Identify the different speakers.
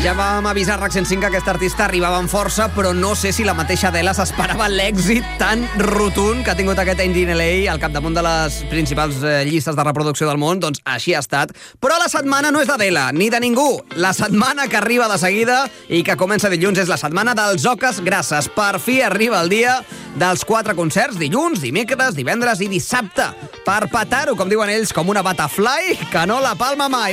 Speaker 1: Ja vam avisar RAC 105 que aquest artista arribava amb força, però no sé si la mateixa Adele s'esperava l'èxit tan rotund que ha tingut aquest any in LA al capdamunt de les principals llistes de reproducció del món. Doncs així ha estat. Però la setmana no és d'Adele, ni de ningú. La setmana que arriba de seguida i que comença dilluns és la setmana dels Oques Grasses. Per fi arriba el dia dels 4 concerts, dilluns, dimecres, divendres i dissabte. Per petar-ho, com diuen ells, com una butterfly que no la palma mai.